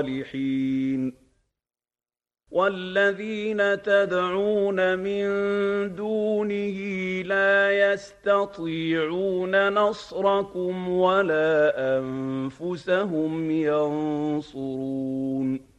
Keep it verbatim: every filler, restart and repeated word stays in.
الصالحين والذين تدعون من دونه لا يستطيعون نصركم ولا أنفسهم ينصرون